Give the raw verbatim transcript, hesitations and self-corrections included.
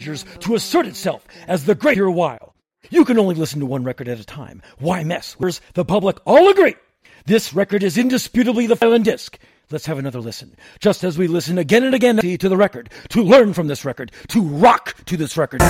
to assert itself as the greater while. You can only listen to one record at a time. Why mess? Where's the public all agree? This record is indisputably the violin disc. Let's have another listen. Just as we listen again and again to the record, to learn from this record, to rock to this record.